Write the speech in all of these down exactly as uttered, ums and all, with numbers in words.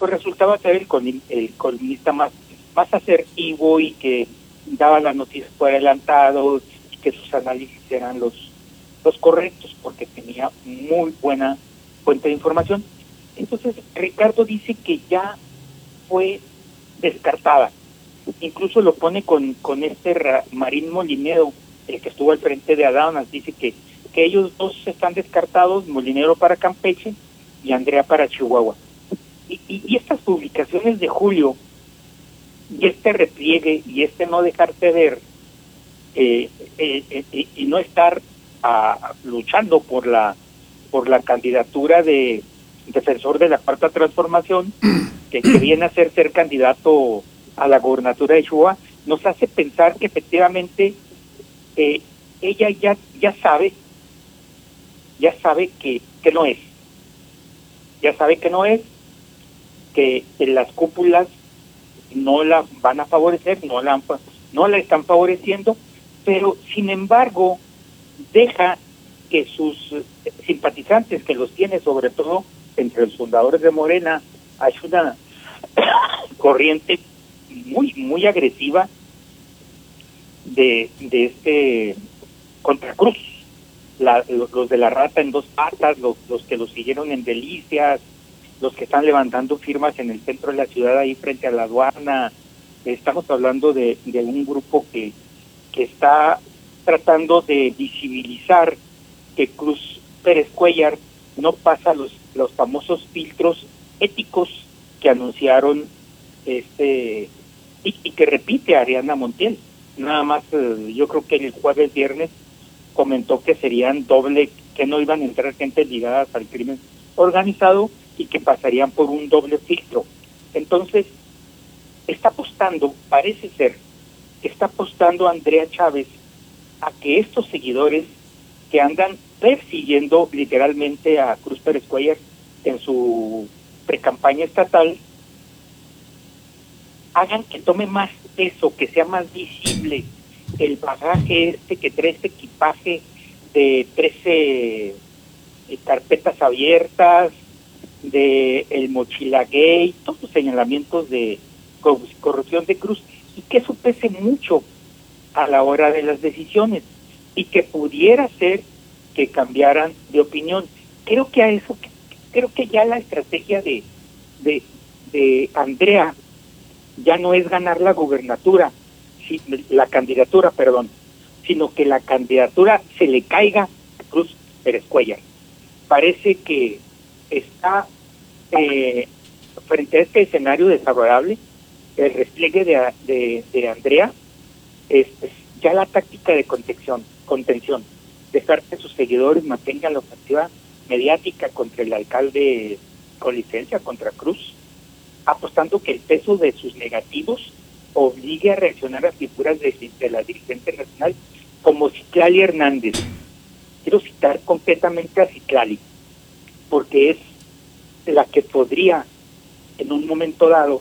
pues resultaba ser el, colin, el columnista más, más asertivo y que daba las noticias por adelantado y que sus análisis eran los, los correctos porque tenía muy buena fuente de información. Entonces Ricardo dice que ya fue descartada. Incluso lo pone con, con este Marín Molinero, el que estuvo al frente de Adamas, dice que, que ellos dos están descartados, Molinero para Campeche y Andrea para Chihuahua. Y, y, y estas publicaciones de julio, y este repliegue, y este no dejarse ver, eh, eh, eh, y no estar a, luchando por la por la candidatura de defensor de la Cuarta Transformación, que, que viene a ser ser candidato a la gobernatura de Chihuahua, nos hace pensar que efectivamente eh, ella ya ya sabe, ya sabe que, que no es, ya sabe que no es, que en las cúpulas no la van a favorecer, no la, no la están favoreciendo, pero sin embargo deja que sus simpatizantes, que los tiene sobre todo entre los fundadores de Morena, hay una corriente muy muy agresiva de, de este contra Cruz, la, los, los de la rata en dos patas, los, los que los siguieron en Delicias, los que están levantando firmas en el centro de la ciudad ahí frente a la aduana. Estamos hablando de, de un grupo que, que está tratando de visibilizar que Cruz Pérez Cuéllar no pasa los los famosos filtros éticos que anunciaron este y, y que repite Ariadna Montiel. Nada más eh, yo creo que el jueves viernes comentó que serían doble, que no iban a entrar gente ligadas al crimen organizado y que pasarían por un doble filtro. Entonces está apostando, parece ser que está apostando Andrea Chávez a que estos seguidores que andan persiguiendo literalmente a Cruz Pérez Cuéllar en su precampaña estatal, hagan que tome más peso, que sea más visible el bagaje este que trae este equipaje de trece eh, carpetas abiertas, de el mochila gay, todos los señalamientos de corrupción de Cruz, y que eso pese mucho a la hora de las decisiones y que pudiera ser que cambiaran de opinión. Creo que a eso, creo que ya la estrategia de de, de Andrea ya no es ganar la gubernatura, si, la candidatura, perdón, sino que la candidatura se le caiga a Cruz Pérez Cuéllar. Parece que está eh, frente a este escenario desfavorable, el despliegue de, de, de Andrea es, es ya la táctica de contención, contención, dejar que sus seguidores mantengan la ofensiva mediática contra el alcalde con licencia, contra Cruz, apostando que el peso de sus negativos obligue a reaccionar a figuras de, de la dirigente nacional como Citlali Hernández. Quiero citar completamente a Citlali, porque es la que podría en un momento dado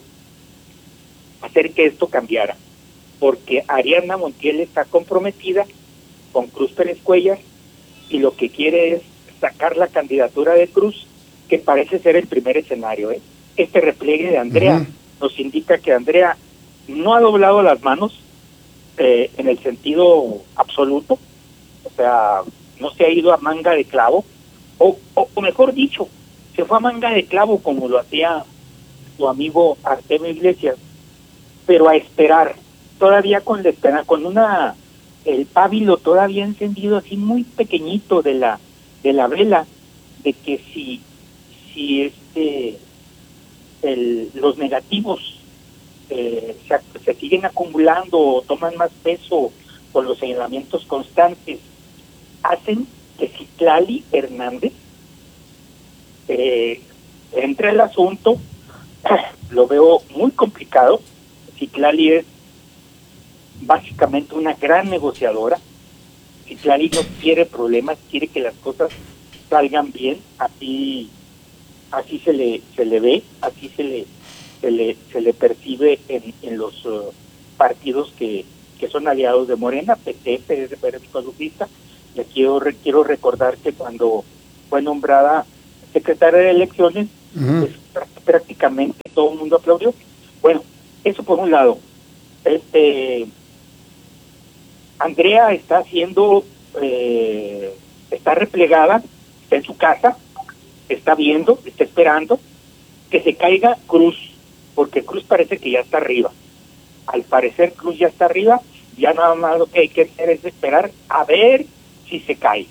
hacer que esto cambiara, porque Ariadna Montiel está comprometida con Cruz Pérez Cuéllar y lo que quiere es sacar la candidatura de Cruz, que parece ser el primer escenario. ¿eh? Este repliegue de Andrea uh-huh. nos indica que Andrea no ha doblado las manos eh, en el sentido absoluto, o sea, no se ha ido a manga de clavo, o, o, o mejor dicho, se fue a manga de clavo como lo hacía su amigo Artemio Iglesias, pero a esperar, todavía con la espera, con una el pábilo todavía encendido así muy pequeñito de la de la vela, de que si si este el, los negativos eh, se, se siguen acumulando o toman más peso con los señalamientos constantes, hacen que Citlali Hernández eh, entre el asunto. Lo veo muy complicado. Citlali es básicamente una gran negociadora. Citlali no quiere problemas, quiere que las cosas salgan bien, así así se le se le ve, así se le se le se le percibe en, en los uh, partidos que, que son aliados de Morena, P T, P R D Ecologista. Le quiero quiero recordar que cuando fue nombrada secretaria de elecciones, uh-huh. pues prácticamente todo el mundo aplaudió. Bueno, eso por un lado. Este, Andrea está haciendo, eh, está replegada, está en su casa, está viendo, está esperando que se caiga Cruz, porque Cruz parece que ya está arriba. Al parecer Cruz ya está arriba, ya nada más lo que hay que hacer es esperar a ver si se cae.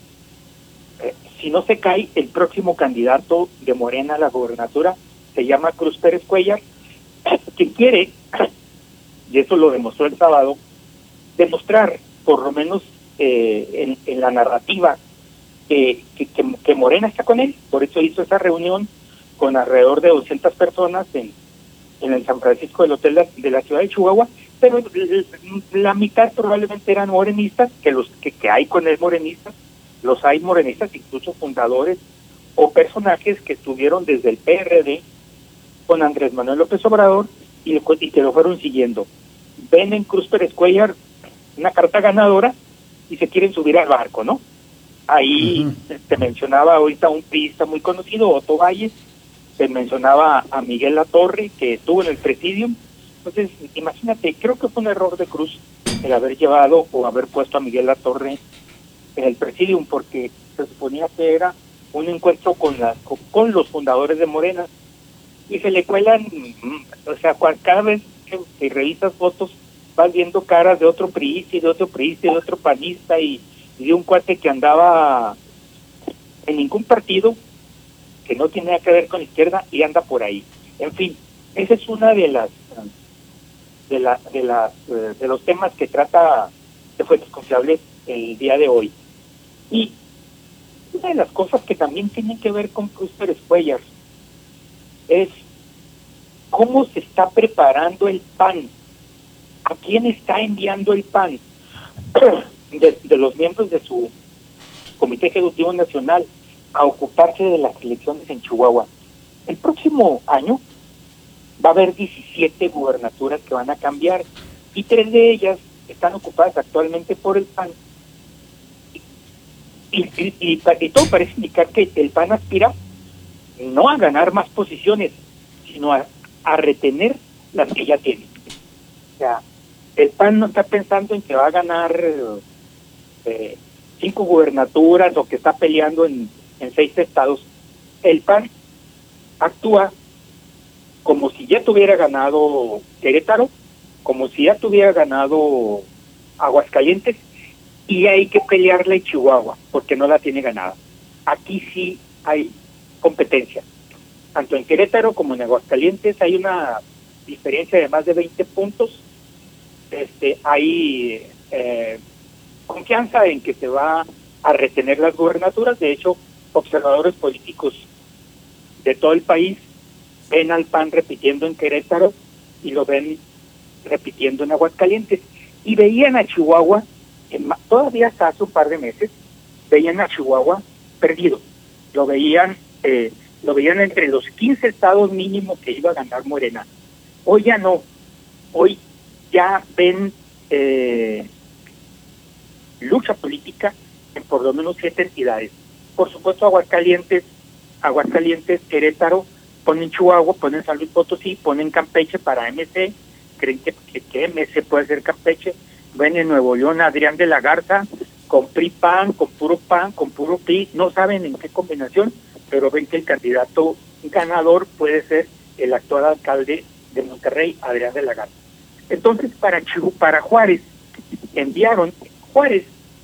Eh, si no se cae, el próximo candidato de Morena a la gobernatura se llama Cruz Pérez Cuellar, que quiere, y eso lo demostró el sábado, demostrar, por lo menos eh, en, en la narrativa, que, que, que, que Morena está con él. Por eso hizo esa reunión con alrededor de doscientas personas en, en el San Francisco del Hotel de, de la ciudad de Chihuahua, pero la mitad probablemente eran morenistas, que los que, que hay con él morenistas, los hay morenistas, incluso fundadores o personajes que estuvieron desde el P R D con Andrés Manuel López Obrador y, y que lo fueron siguiendo. Ven en Cruz Pérez Cuellar una carta ganadora y se quieren subir al barco, ¿no? Ahí uh-huh. te mencionaba ahorita un priista muy conocido, Otto Valles, se mencionaba a Miguel Latorre, que estuvo en el Presidium. Entonces, imagínate, creo que fue un error de Cruz el haber llevado o haber puesto a Miguel Latorre en el Presidium, porque se suponía que era un encuentro con, las, con, con los fundadores de Morena, y se le cuelan, o sea, cada vez que, que revisas fotos, vas viendo caras de otro priista y de otro priista y de otro panista y, y de un cuate que andaba en ningún partido, que no tiene nada que ver con la izquierda y anda por ahí. En fin, esa es una de las de la, de las de los temas que trata de Fuentes Confiables el día de hoy. Y una de las cosas que también tienen que ver con Cruz Pérez Cuellar es cómo se está preparando el P A N, a quién está enviando el P A N de, de los miembros de su Comité Ejecutivo Nacional a ocuparse de las elecciones en Chihuahua. El próximo año va a haber diecisiete gubernaturas que van a cambiar y tres de ellas están ocupadas actualmente por el P A N. Y, y, y, y todo parece indicar que el P A N aspira no a ganar más posiciones, sino a, a retener las que ya tiene. O sea, el P A N no está pensando en que va a ganar eh, cinco gubernaturas o que está peleando en, en seis estados. El P A N actúa como si ya tuviera ganado Querétaro, como si ya tuviera ganado Aguascalientes, y hay que pelearle Chihuahua, porque no la tiene ganada. Aquí sí hay competencia. Tanto en Querétaro como en Aguascalientes hay una diferencia de más de veinte puntos. Este, hay eh, confianza en que se va a retener las gubernaturas. De hecho, observadores políticos de todo el país ven al P A N repitiendo en Querétaro y lo ven repitiendo en Aguascalientes. Y veían a Chihuahua, en, todavía hasta hace un par de meses, veían a Chihuahua perdido. Lo veían eh, lo veían entre los quince estados mínimos que iba a ganar Morena. Hoy ya no. Hoy ya ven eh, lucha política en por lo menos siete entidades. Por supuesto, Aguascalientes, Aguascalientes, Querétaro, ponen Chihuahua, ponen San Luis Potosí, ponen Campeche para M C, creen que, que, que M C puede ser Campeche. Ven en Nuevo León a Adrián de la Garza, con P R I-P A N, con puro P A N, con puro P R I, no saben en qué combinación, pero ven que el candidato ganador puede ser el actual alcalde de Monterrey, Adrián de la Garza. Entonces, para Chihu, para Juárez, enviaron, Juárez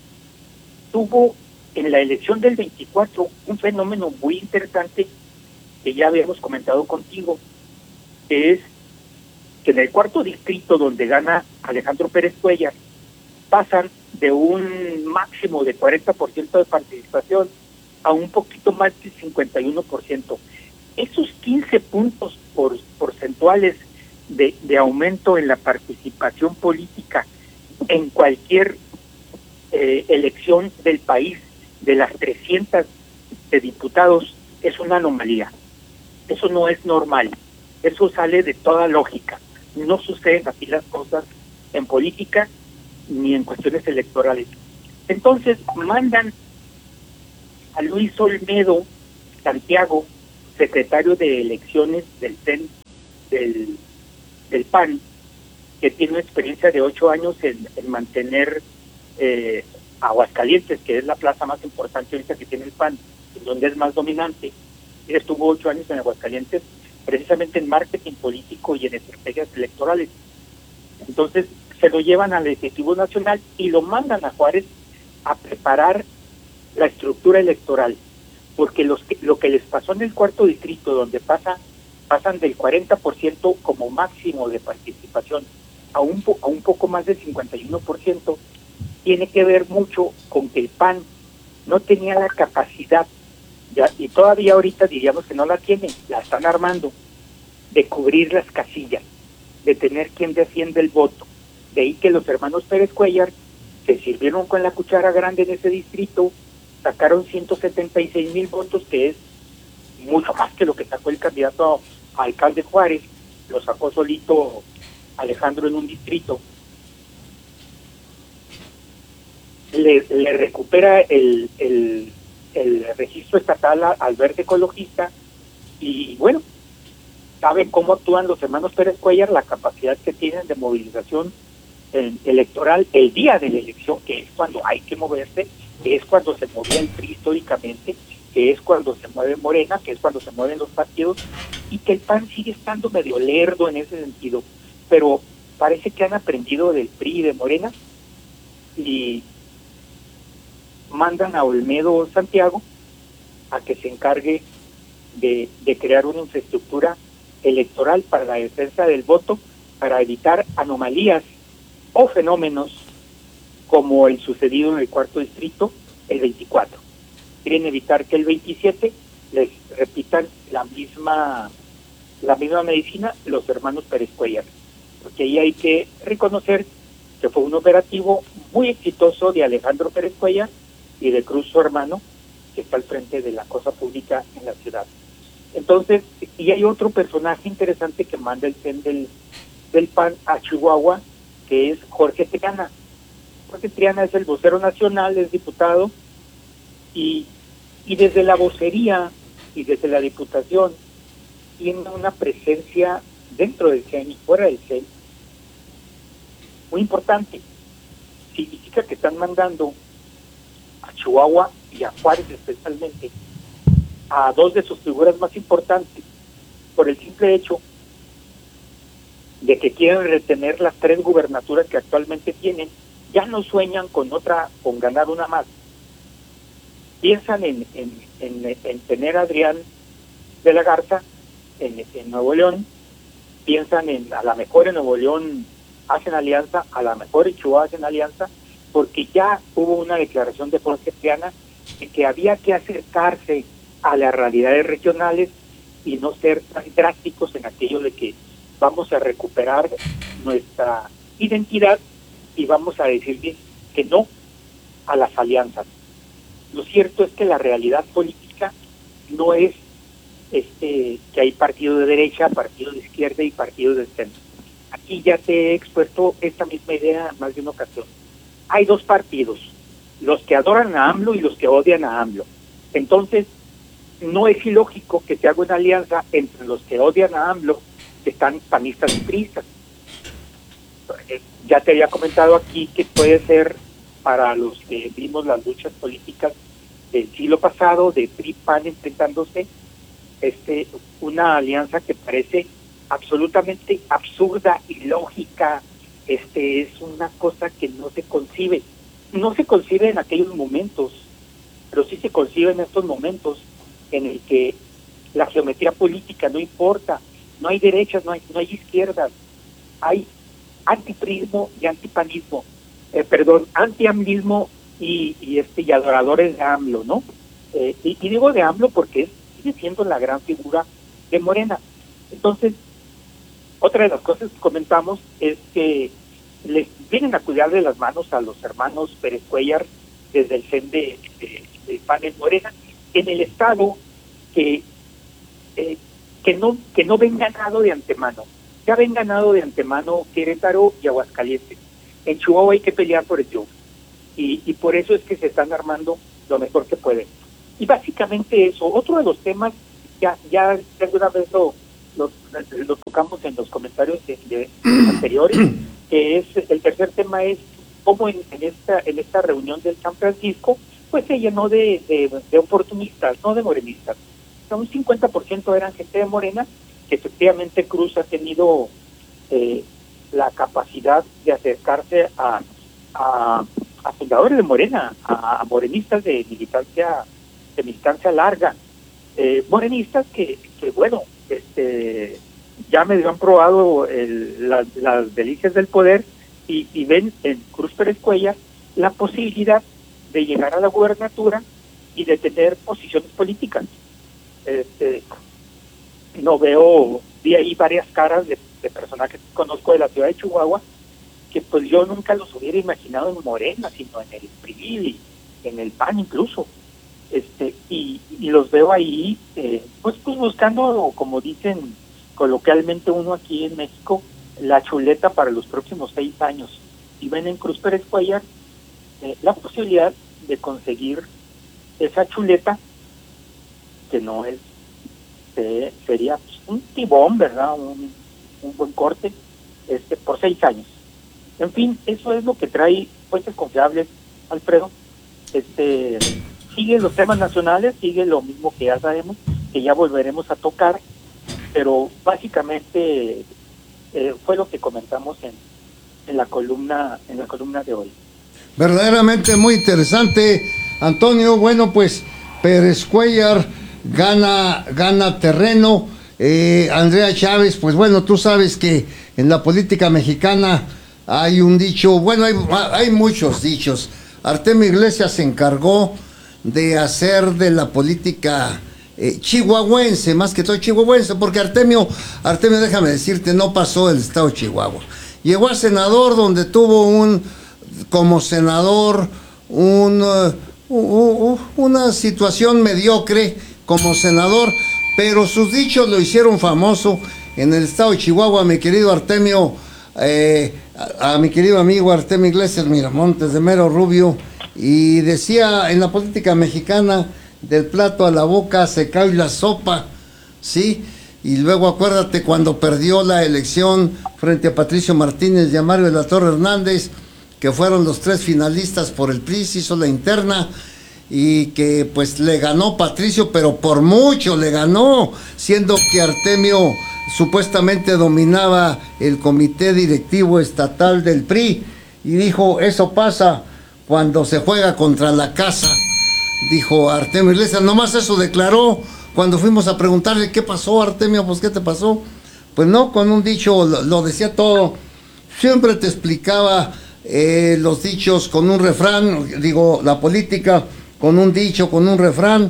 tuvo en la elección del veinticuatro un fenómeno muy interesante que ya habíamos comentado contigo, que es que en el cuarto distrito donde gana Alejandro Pérez Cuellar, pasan de un máximo de cuarenta por ciento de participación a un poquito más del cincuenta y uno por ciento. Esos quince puntos por, porcentuales de, de aumento en la participación política en cualquier eh, elección del país, de las trescientas de diputados, es una anomalía. Eso no es normal. Eso sale de toda lógica. No suceden así las cosas en política ni en cuestiones electorales. Entonces mandan a Luis Olmedo Santiago, secretario de elecciones del C E N del, del P A N, que tiene una experiencia de ocho años en, en mantener eh, Aguascalientes, que es la plaza más importante ahorita que tiene el P A N, donde es más dominante. Él estuvo ocho años en Aguascalientes, precisamente en marketing político y en estrategias electorales. Entonces se lo llevan al Ejecutivo Nacional y lo mandan a Juárez a preparar la estructura electoral, porque los que, lo que les pasó en el cuarto distrito, donde pasa pasan del cuarenta por ciento como máximo de participación a un, po, a un poco más del cincuenta y uno por ciento, tiene que ver mucho con que el P A N no tenía la capacidad, ya, y todavía ahorita diríamos que no la tiene, la están armando, de cubrir las casillas, de tener quien defiende el voto. De ahí que los hermanos Pérez Cuéllar se sirvieron con la cuchara grande en ese distrito, sacaron ciento setenta y seis mil votos, que es mucho más que lo que sacó el candidato a alcalde Juárez, lo sacó solito Alejandro en un distrito. Le, le recupera el, el, el registro estatal al verde ecologista y bueno, saben cómo actúan los hermanos Pérez Cuéllar, la capacidad que tienen de movilización eh, electoral el día de la elección, que es cuando hay que moverse, que es cuando se movía el P R I históricamente, que es cuando se mueve Morena, que es cuando se mueven los partidos, y que el P A N sigue estando medio lerdo en ese sentido, pero parece que han aprendido del P R I y de Morena, y mandan a Olmedo Santiago a que se encargue de, de crear una infraestructura electoral para la defensa del voto, para evitar anomalías o fenómenos como el sucedido en el cuarto distrito el veinticuatro. Quieren evitar que el veintisiete les repitan la misma la misma medicina los hermanos Pérez Cuéllar, porque ahí hay que reconocer que fue un operativo muy exitoso de Alejandro Pérez Cuéllar y de Cruz, su hermano, que está al frente de la cosa pública en la ciudad. Entonces, y hay otro personaje interesante que manda el C E N del, del P A N a Chihuahua, que es Jorge Triana. Jorge Triana es el vocero nacional, es diputado, y, y desde la vocería y desde la diputación tiene una presencia dentro del C E N y fuera del C E N muy importante. Significa que están mandando a Chihuahua y a Juárez especialmente a dos de sus figuras más importantes por el simple hecho de que quieren retener las tres gubernaturas que actualmente tienen. Ya no sueñan con otra, con ganar una más. Piensan en, en, en, en tener a Adrián de la Garza en, en Nuevo León, piensan en a la mejor en Nuevo León hacen alianza, a la mejor en Chihuahua hacen alianza, porque ya hubo una declaración de Jorge Triana de que había que acercarse a las realidades regionales y no ser tan drásticos en aquello de que vamos a recuperar nuestra identidad y vamos a decirle que no a las alianzas. Lo cierto es que la realidad política no es este que hay partido de derecha, partido de izquierda y partido de centro. Aquí ya te he expuesto esta misma idea en más de una ocasión. Hay dos partidos, los que adoran a AMLO y los que odian a AMLO. Entonces, no es ilógico que se haga una alianza entre los que odian a AMLO, que están panistas y priistas. Ya te había comentado aquí que puede ser para los que vimos las luchas políticas del siglo pasado, de P R I P A N enfrentándose, este, una alianza que parece absolutamente absurda, ilógica, este, es una cosa que no se concibe. No se concibe en aquellos momentos, pero sí se concibe en estos momentos en el que la geometría política no importa, no hay derechas, no hay, no hay izquierdas, hay antiprismo y antipanismo, eh, perdón, antiamlismo y, y este y adoradores de AMLO, ¿no? Eh, y, y digo de AMLO porque es, sigue siendo la gran figura de Morena. Entonces, otra de las cosas que comentamos es que les vienen a cuidar de las manos a los hermanos Pérez Cuéllar desde el C E N de, de, de P A N en Morena, en el estado que eh, que no que no ven ganado de antemano. Ya ven ganado de antemano Querétaro y Aguascalientes. En Chihuahua hay que pelear por el triunfo. Y, y por eso es que se están armando lo mejor que pueden. Y básicamente eso. Otro de los temas, ya ya alguna vez lo, lo, lo tocamos en los comentarios de, de anteriores, que es el tercer tema es cómo en, en esta en esta reunión del San Francisco pues se llenó de, de, de oportunistas, no de morenistas. O sea, un cincuenta por ciento eran gente de Morena, que efectivamente Cruz ha tenido eh, la capacidad de acercarse a, a, a fundadores de Morena, a, a morenistas de militancia de militancia larga, eh, morenistas que, que bueno, este ya medio han probado el, la, las delicias del poder y, y ven en Cruz Pérez Cuellar la posibilidad de llegar a la gubernatura y de tener posiciones políticas. Este, no veo, vi ahí varias caras de, de personajes que conozco de la ciudad de Chihuahua, que pues yo nunca los hubiera imaginado en Morena, sino en el P R I, en el P A N incluso. Este, y, y los veo ahí, eh, pues, pues buscando, como dicen coloquialmente uno aquí en México, la chuleta para los próximos seis años. Y ven en Cruz Pérez Cuellar eh, la posibilidad de conseguir esa chuleta, que no es, eh, sería pues, un tibón, ¿verdad? Un, un buen corte, este, por seis años. En fin, eso es lo que trae fuentes confiables, Alfredo. Este, sigue los temas nacionales, sigue lo mismo que ya sabemos, que ya volveremos a tocar, pero básicamente eh, fue lo que comentamos en, en la columna, en la columna de hoy. Verdaderamente muy interesante, Antonio. Bueno, pues Pérez Cuellar gana, gana terreno. Eh, Andrea Chávez, pues bueno, tú sabes que en la política mexicana hay un dicho, bueno, hay, hay muchos dichos. Artemio Iglesias se encargó de hacer de la política eh, chihuahuense, más que todo chihuahuense, porque Artemio, Artemio, déjame decirte, no pasó el estado de Chihuahua. Llegó a senador, donde tuvo un, como senador, un, uh, uh, uh, una situación mediocre como senador, pero sus dichos lo hicieron famoso en el estado de Chihuahua, mi querido Artemio, eh, a, a mi querido amigo Artemio Iglesias Miramontes de Mero Rubio, y decía, en la política mexicana, del plato a la boca se cae la sopa, ¿sí? Y luego acuérdate cuando perdió la elección frente a Patricio Martínez y a Mario de la Torre Hernández, que fueron los tres finalistas por el P R I, se hizo la interna, y que pues le ganó Patricio, pero por mucho le ganó, siendo que Artemio supuestamente dominaba el comité directivo estatal del P R I, y dijo, eso pasa cuando se juega contra la casa, dijo Artemio Iglesias. Nomás eso declaró cuando fuimos a preguntarle qué pasó, Artemio, pues qué te pasó. Pues no, con un dicho lo, lo decía todo. Siempre te explicaba eh, los dichos con un refrán, digo, la política con un dicho, con un refrán.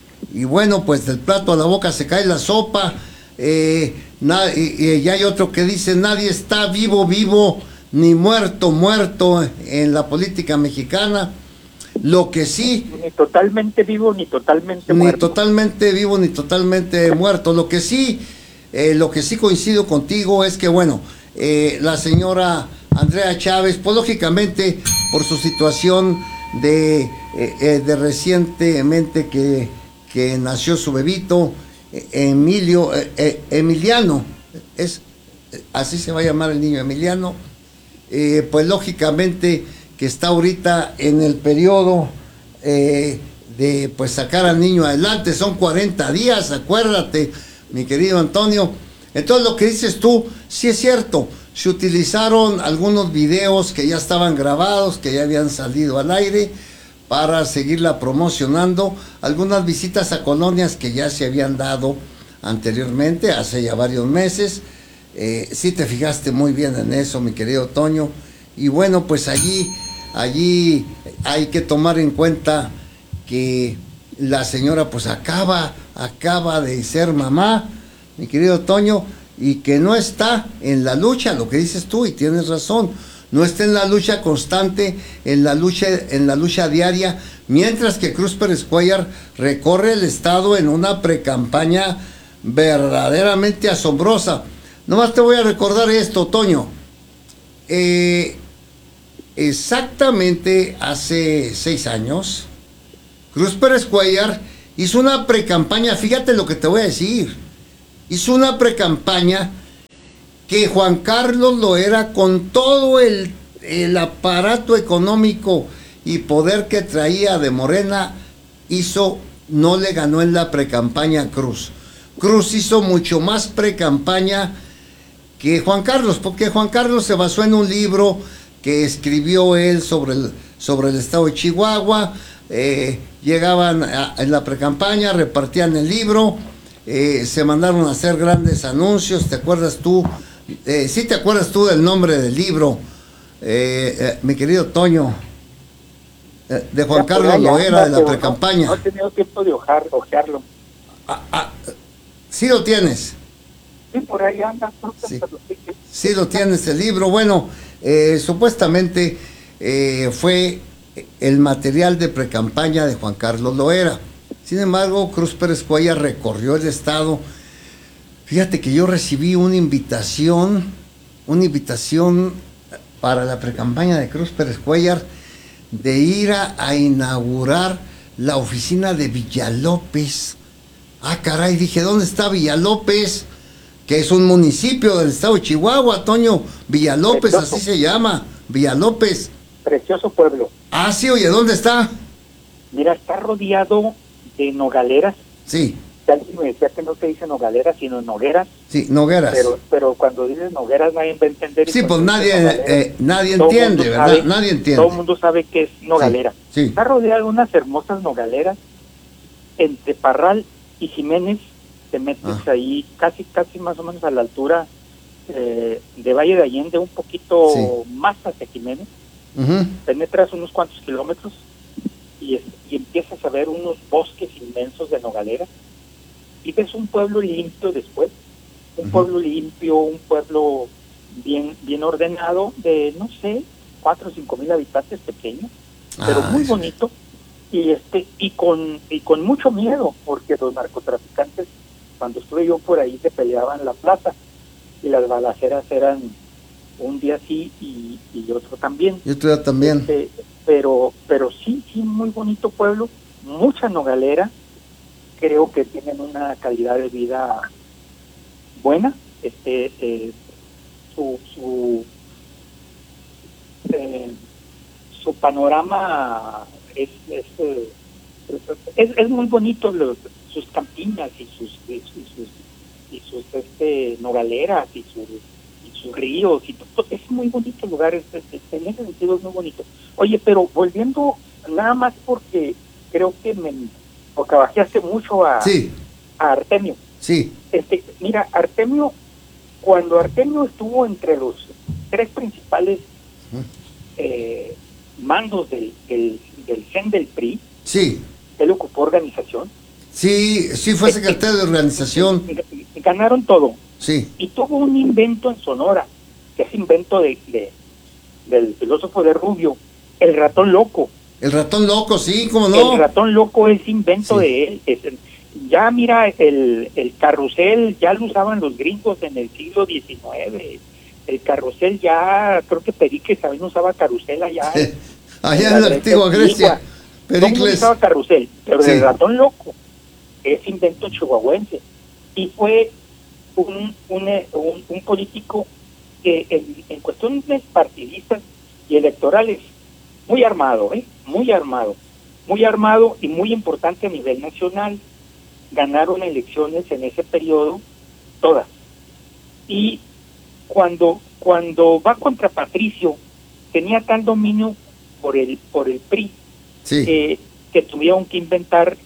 Y bueno, pues del plato a la boca se cae la sopa. Eh, na, y, y hay otro que dice, nadie está vivo, vivo, ni muerto, muerto en la política mexicana. Lo que sí... Ni totalmente vivo, ni totalmente ni muerto. Ni totalmente vivo, ni totalmente muerto. Lo que sí, eh, lo que sí coincido contigo es que, bueno, eh, la señora Andrea Chávez, pues lógicamente, por su situación de, eh, eh, de recientemente que, que nació su bebito, eh, Emilio, eh, eh, Emiliano, es, así se va a llamar el niño, Emiliano, eh, pues lógicamente que está ahorita en el periodo eh, de pues sacar al niño adelante, son cuarenta días, acuérdate, mi querido Antonio. Entonces lo que dices tú, sí es cierto, se utilizaron algunos videos que ya estaban grabados, que ya habían salido al aire, para seguirla promocionando, algunas visitas a colonias que ya se habían dado anteriormente, hace ya varios meses. Eh, sí te fijaste muy bien en eso, mi querido Toño. Y bueno, pues allí, allí hay que tomar en cuenta que la señora pues acaba, acaba de ser mamá, mi querido Toño, y que no está en la lucha, lo que dices tú, y tienes razón, no está en la lucha constante, en la lucha, en la lucha diaria, mientras que Cruz Pérez Cuellar recorre el estado en una precampaña verdaderamente asombrosa. Nomás te voy a recordar esto, Toño. Eh, exactamente hace seis años, Cruz Pérez Cuellar hizo una precampaña, fíjate lo que te voy a decir, hizo una precampaña que Juan Carlos Loera, con todo el, el aparato económico y poder que traía de Morena, hizo, no le ganó en la precampaña a Cruz. Cruz hizo mucho más precampaña que Juan Carlos, porque Juan Carlos se basó en un libro que escribió él sobre el, sobre el estado de Chihuahua. Eh, llegaban a, en la precampaña, repartían el libro, eh, se mandaron a hacer grandes anuncios. ¿Te acuerdas tú? Eh, sí, te acuerdas tú del nombre del libro, eh, eh, mi querido Toño, eh, de Juan Ya, Carlos Loera, de la no, precampaña. no he tenido tiempo de ojar, ojearlo. Ah, ah, sí lo tienes. Sí, por ahí anda. No, Sí. pero sí que- Sí lo tienes el libro. Bueno, eh, supuestamente eh, fue el material de precampaña de Juan Carlos Loera. Sin embargo, Cruz Pérez Cuellar recorrió el estado. Fíjate que yo recibí una invitación, una invitación para la precampaña de Cruz Pérez Cuellar de ir a, a inaugurar la oficina de Villalópez. Ah, caray, dije, ¿dónde está Villalópez? Que es un municipio del estado de Chihuahua, Toño. Villalópez, Precioso. así se llama, Villalópez. Precioso pueblo. Ah, sí, oye, ¿dónde está? Mira, está rodeado de nogaleras. Sí, Ya alguien me decía que no se dice nogaleras, sino nogueras. sí, Nogueras. Pero pero cuando dices nogueras nadie va a entender. y Sí, pues cuando nadie, dices nogaleras, eh, nadie todo entiende, mundo ¿verdad? sabe- Nadie entiende. Todo el mundo sabe que es nogalera. Sí, sí. Está rodeado de unas hermosas nogaleras. Entre Parral y Jiménez te metes Ah. ahí casi, casi más o menos a la altura eh, de Valle de Allende, un poquito Sí. más hacia Jiménez. Ujú. Penetras unos cuantos kilómetros y, es- y empiezas a ver unos bosques inmensos de nogalera y ves un pueblo limpio después, un Ujú. pueblo limpio, un pueblo bien bien ordenado de, no sé, cuatro o cinco mil habitantes, pequeño, pero Ah, muy eso. bonito, y este y con y con mucho miedo, porque los narcotraficantes, cuando estuve yo por ahí, se peleaban en la plaza y las balaceras eran un día sí y, y otro también. Yo estoy también. Este, pero pero sí, sí, muy bonito pueblo, mucha nogalera, creo que tienen una calidad de vida buena, este eh, su su eh, su panorama es es, eh, es, es muy bonito, los, sus campiñas y sus y sus, y sus, y sus, este nogaleras y sus y sus ríos y todo, es muy bonito el lugar, es, es- es- en ese sentido es muy bonito. Oye, pero volviendo nada más porque creo que me porque bajé hace mucho a, Sí, a Artemio. sí. Este, mira, Artemio, cuando Artemio estuvo entre los tres principales Ujú. eh, mandos del, del, del C E N del P R I, Sí, él ocupó organización, sí, sí fue secretario de organización. g- ganaron todo, Sí, y tuvo un invento en Sonora, que es invento de, de- del filósofo de Rubio, el ratón loco. el ratón loco, sí, cómo no. El ratón loco es invento Sí. de él. Es el- ya mira, el, el carrusel ya lo usaban los gringos en el siglo diecinueve. El carrusel ya, creo que Pericles también usaba carrusel allá. Allá en la antigua Grecia, Todo el mundo Pericles. usaba carrusel, pero Sí. el ratón loco es invento chihuahuense. Y fue un, un, eh, un, un político que en, en cuestiones partidistas y electorales, muy armado, ¿eh? Muy armado. Muy armado y muy importante a nivel nacional. Ganaron elecciones en ese periodo, todas. Y cuando cuando va contra Patricio, tenía tal dominio por el por el P R I Sí, que, que tuvieron que inventar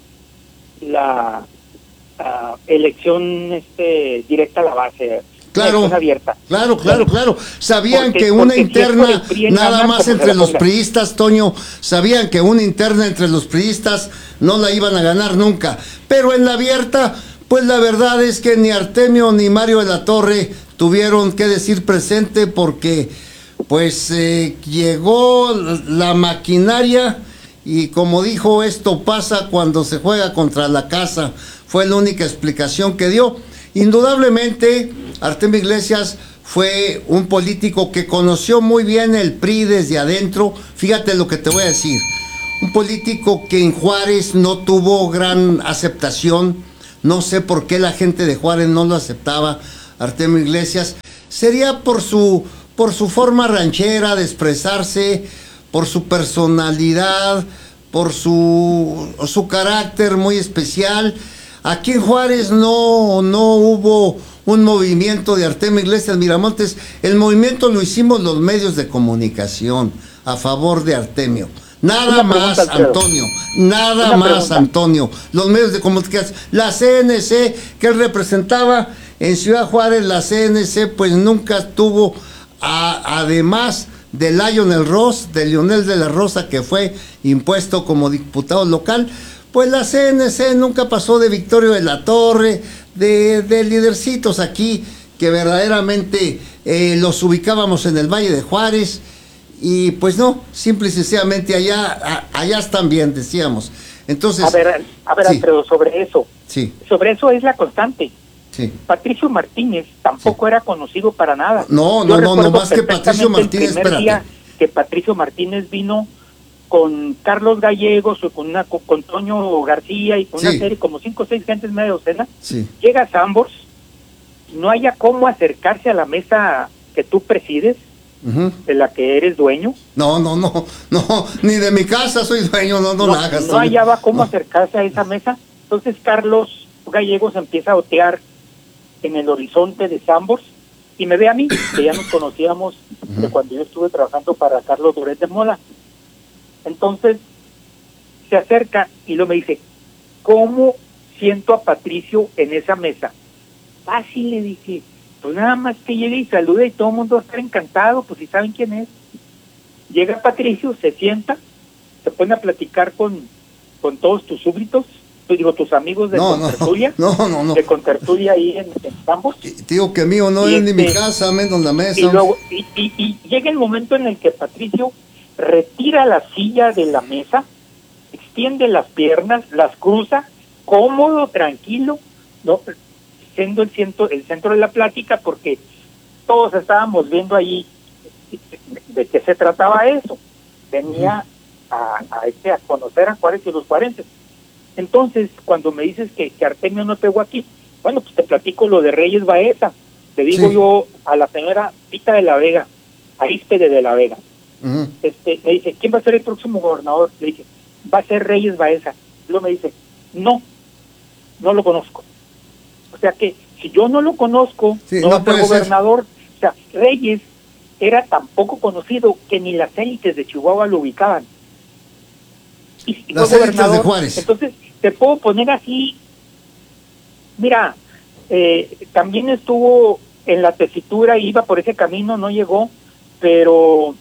la ah, elección este directa a la base, Claro. elección abierta. claro, claro, claro. Sabían Porque- que una porque si es por interna, el P R I en nada ganan, más como se entre la los pongan. priistas, Toño, sabían que una interna entre los priistas no la iban a ganar nunca. Pero en la abierta, pues la verdad es que ni Artemio ni Mario de la Torre tuvieron que decir presente porque pues eh, llegó la maquinaria y como dijo, esto pasa cuando se juega contra la casa. Fue la única explicación que dio. Indudablemente, Artemio Iglesias fue un político que conoció muy bien el P R I desde adentro. Fíjate lo que te voy a decir. Un político que en Juárez no tuvo gran aceptación, No sé por qué la gente de Juárez no lo aceptaba, Artemio Iglesias. Sería por su, por su forma ranchera de expresarse, por su personalidad, por su, su carácter muy especial. Aquí en Juárez no, no hubo un movimiento de Artemio Iglesias Miramontes. El movimiento lo hicimos los medios de comunicación a favor de Artemio. Nada más, Antonio, nada más, Antonio. Los medios de comunicación, la C N C que él representaba en Ciudad Juárez, la C N C pues nunca tuvo, a, además de Lionel Ross, de Leonel de la Rosa, que fue impuesto como diputado local, pues la C N C nunca pasó de Victorio de la Torre, de, de lidercitos aquí, que verdaderamente eh, los ubicábamos en el Valle de Juárez. Y pues no, simple y sencillamente allá, a, allá están bien, decíamos. Entonces, a ver, a ver, sí. Alfredo, sobre eso. Sí. Sobre eso es la constante. Sí. Patricio Martínez tampoco sí. era conocido para nada. No, no, no, no más que Patricio Martínez, el primer espérate. día que Patricio Martínez vino con Carlos Gallegos, o con, una, con Toño García y con sí. una serie, como cinco o seis gentes, media docena, sí. llega a Sambors, no haya cómo acercarse a la mesa que tú presides, Uh-huh. de la que eres dueño. No, no, no, no, ni de mi casa soy dueño, no, no, no la hagas. No hallaba cómo no. acercarse a esa mesa. Entonces Carlos Gallegos empieza a otear en el horizonte de Sambors y me ve a mí, que ya nos conocíamos uh-huh. de cuando yo estuve trabajando para Carlos Durén de Mola. Entonces se acerca y luego me dice, ¿cómo siento a Patricio en esa mesa? Fácil, le dije. Pues nada más que llegue y salude y todo el mundo va a estar encantado, pues si saben quién es. Llega Patricio, se sienta, se pone a platicar con, con todos tus súbditos, pues digo, tus amigos de no, contertulia, no, no, no, no. de contertulia ahí en, en Sambors. Digo que mío no y es este, ni mi casa, menos la mesa. Y, luego, y, y, y llega el momento en el que Patricio retira la silla de la mesa, extiende las piernas, las cruza, cómodo, tranquilo, ¿no? siendo el centro, el centro de la plática, porque todos estábamos viendo ahí de qué se trataba eso. Venía a, a, este, a conocer a Juárez y los juarenses. Entonces, cuando me dices que, que Artemio no pegó aquí, bueno, pues te platico lo de Reyes Baeza. Te digo sí. yo a la señora Pita de la Vega, Aríspede de la Vega. Uh-huh. este me dice, ¿quién va a ser el próximo gobernador? Le dije, va a ser Reyes Baeza. Luego me dice, no, no lo conozco. O sea que si yo no lo conozco, sí, no, no va a ser gobernador. Ser. O sea, Reyes era tan poco conocido que ni las élites de Chihuahua lo ubicaban. Y, y las fue élites gobernador. de Juárez. Entonces, te puedo poner así. Mira, eh, también estuvo en la tesitura, iba por ese camino, no llegó, pero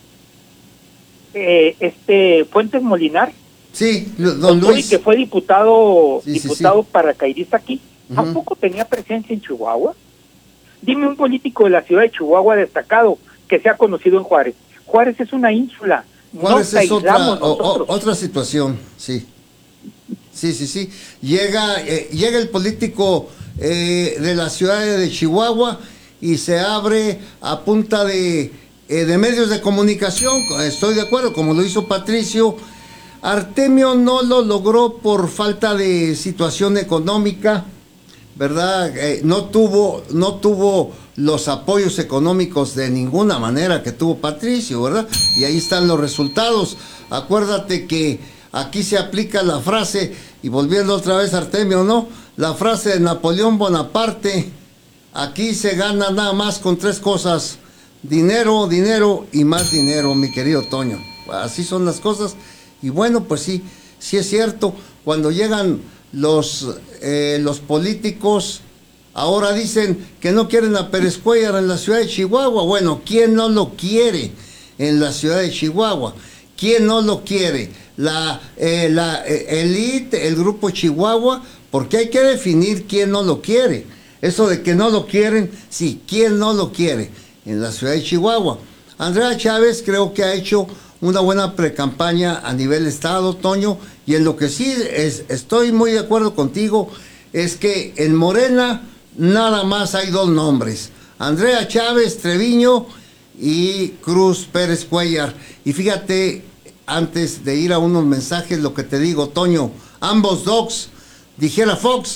eh, este Fuentes Molinar, sí, don Luis, que fue diputado, sí, diputado sí, sí. paracaidista aquí. ¿Tampoco tenía presencia en Chihuahua? Dime un político de la ciudad de Chihuahua destacado que sea conocido en Juárez. Juárez es una ínsula. Juárez es otra, o, otra situación, sí. Sí, sí, sí. Llega, eh, llega el político eh, de la ciudad de Chihuahua y se abre a punta de, eh, de medios de comunicación. Estoy de acuerdo, como lo hizo Patricio. Artemio no lo logró por falta de situación económica, ¿verdad? Eh, no tuvo, no tuvo los apoyos económicos de ninguna manera que tuvo Patricio, ¿verdad? Y ahí están los resultados. Acuérdate que aquí se aplica la frase, y volviendo otra vez a Artemio, ¿no? La frase de Napoleón Bonaparte, aquí se gana nada más con tres cosas: dinero, dinero y más dinero, mi querido Toño. Así son las cosas. Y bueno, pues sí, sí es cierto, cuando llegan los, eh, los políticos, ahora dicen que no quieren a Pérez Cuéllar en la ciudad de Chihuahua. Bueno, ¿quién no lo quiere en la ciudad de Chihuahua? ¿Quién no lo quiere? La, eh, la eh, elite, el grupo Chihuahua, porque hay que definir quién no lo quiere. Eso de que no lo quieren, sí, ¿quién no lo quiere en la ciudad de Chihuahua? Andrea Chávez creo que ha hecho una buena precampaña a nivel estado, Toño, y en lo que sí es, estoy muy de acuerdo contigo, es que en Morena nada más hay dos nombres: Andrea Chávez Treviño y Cruz Pérez Cuéllar. Y fíjate, antes de ir a unos mensajes, lo que te digo, Toño, ambos docs, dijera Fox,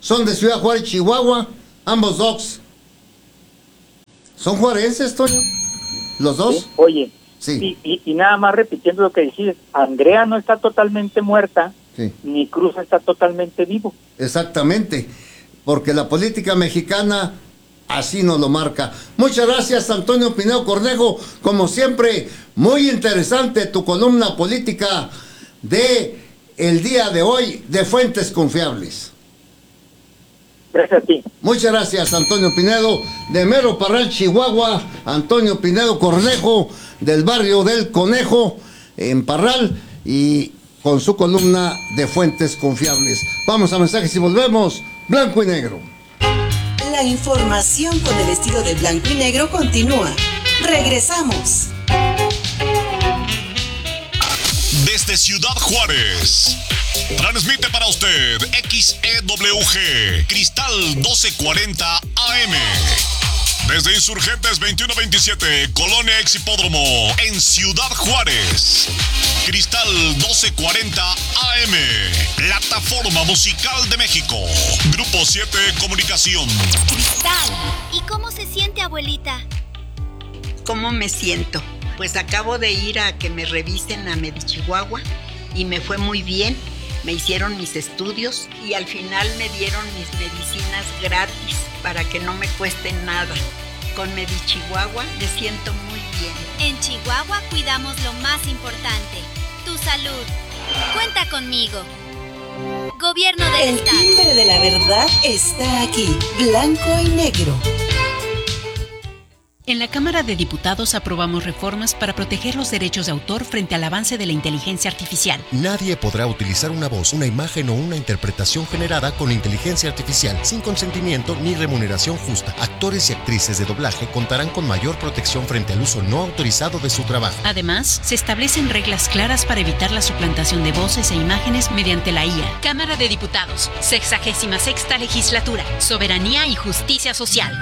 son de Ciudad Juárez, Chihuahua, ambos dos. ¿Son juarenses, Toño? ¿Los dos? Sí, oye, sí. Y, y, y nada más repitiendo lo que dices, Andrea no está totalmente muerta, sí. Ni Cruz está totalmente vivo. Exactamente, porque la política mexicana así nos lo marca. Muchas gracias, Antonio Pinedo Cornejo. Como siempre, muy interesante tu columna política de el día de hoy de Fuentes Confiables. Gracias a ti. Muchas gracias, Antonio Pinedo, de Mero Parral, Chihuahua. Antonio Pinedo Cornejo, del barrio del Conejo, en Parral, y con su columna de Fuentes Confiables. Vamos a mensajes y volvemos. Blanco y negro. La información con el estilo de Blanco y Negro continúa. Regresamos. Desde Ciudad Juárez, transmite para usted X E W G, Cristal doce cuarenta A M. Desde Insurgentes veintiuno veintisiete, Colonia Ex Hipódromo, en Ciudad Juárez. Cristal doce cuarenta A M, Plataforma Musical de México. Grupo siete Comunicación. Cristal, ¿y cómo se siente, abuelita? ¿Cómo me siento? Pues acabo de ir a que me revisen a Medichihuahua y me fue muy bien. Me hicieron mis estudios y al final me dieron mis medicinas gratis para que no me cuesten nada. Con Medichihuahua me siento muy bien. En Chihuahua cuidamos lo más importante, tu salud. Cuenta conmigo. Gobierno del El Estado. El timbre de la verdad está aquí, blanco y negro. En la Cámara de Diputados aprobamos reformas para proteger los derechos de autor frente al avance de la inteligencia artificial. Nadie podrá utilizar una voz, una imagen o una interpretación generada con inteligencia artificial sin consentimiento ni remuneración justa. Actores y actrices de doblaje contarán con mayor protección frente al uso no autorizado de su trabajo. Además, se establecen reglas claras para evitar la suplantación de voces e imágenes mediante la I A. Cámara de Diputados, sexagésima sexta legislatura, soberanía y justicia social.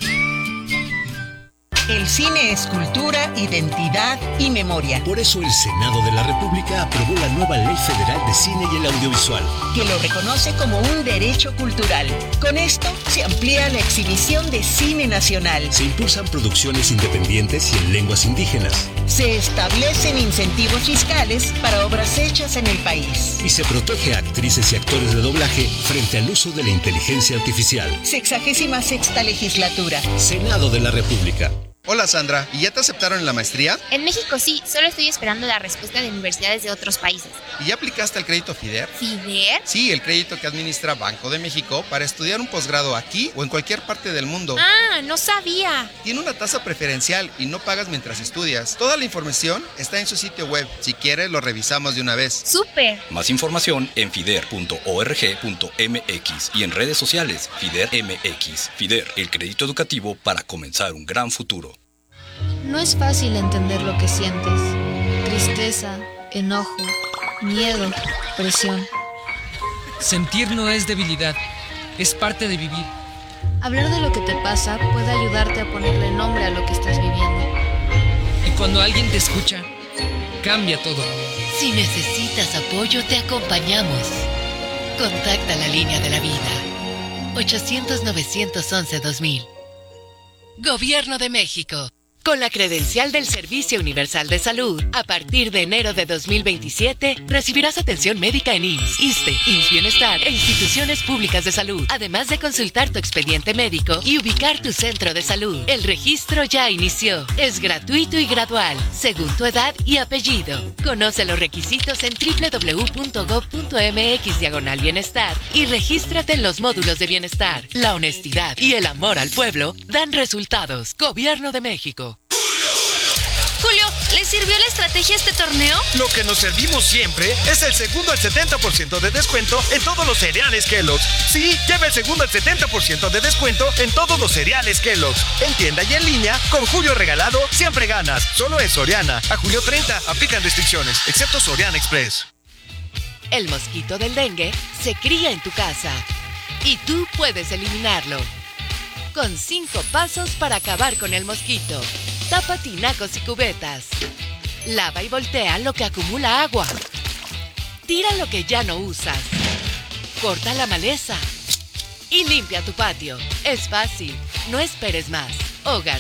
El cine es cultura, identidad y memoria. Por eso el Senado de la República aprobó la nueva Ley Federal de Cine y el Audiovisual, que lo reconoce como un derecho cultural. Con esto se amplía la exhibición de cine nacional. Se impulsan producciones independientes y en lenguas indígenas. Se establecen incentivos fiscales para obras hechas en el país. Y se protege a actrices y actores de doblaje frente al uso de la inteligencia artificial. Sexagésima sexta legislatura. Senado de la República. Hola Sandra, ¿y ya te aceptaron en la maestría? En México sí, solo estoy esperando la respuesta de universidades de otros países. ¿Y ya aplicaste al crédito FIDER? ¿FIDER? Sí, el crédito que administra Banco de México para estudiar un posgrado aquí o en cualquier parte del mundo. Ah, no sabía. Tiene una tasa preferencial y no pagas mientras estudias. Toda la información está en su sitio web. Si quieres, lo revisamos de una vez. ¡Súper! Más información en fider punto org punto m x y en redes sociales FIDER M X. FIDER, el crédito educativo para comenzar un gran futuro. No es fácil entender lo que sientes. Tristeza, enojo, miedo, presión. Sentir no es debilidad, es parte de vivir. Hablar de lo que te pasa puede ayudarte a ponerle nombre a lo que estás viviendo. Y cuando alguien te escucha, cambia todo. Si necesitas apoyo, te acompañamos. Contacta la línea de la vida. ochocientos, novecientos once, dos mil. Gobierno de México. Con la credencial del Servicio Universal de Salud, a partir de enero de dos mil veintisiete, recibirás atención médica en I M S S, ISSSTE, I M S S Bienestar e instituciones públicas de salud, además de consultar tu expediente médico y ubicar tu centro de salud. El registro ya inició. Es gratuito y gradual, según tu edad y apellido. Conoce los requisitos en doble u doble u doble u punto gob punto m x diagonal bienestar y regístrate en los módulos de bienestar. La honestidad y el amor al pueblo dan resultados. Gobierno de México. Julio, ¿le sirvió la estrategia a este torneo? Lo que nos servimos siempre es el segundo al setenta por ciento de descuento en todos los cereales Kellogg's. Sí, lleva el segundo al setenta por ciento de descuento en todos los cereales Kellogg's. En tienda y en línea, con Julio regalado, siempre ganas. Solo en Soriana. A julio treinta, aplican restricciones, excepto Soriana Express. El mosquito del dengue se cría en tu casa y tú puedes eliminarlo. Con cinco pasos para acabar con el mosquito. Tapa tinacos y cubetas. Lava y voltea lo que acumula agua. Tira lo que ya no usas. Corta la maleza. y limpia tu patio. Es fácil, no esperes más. Hogar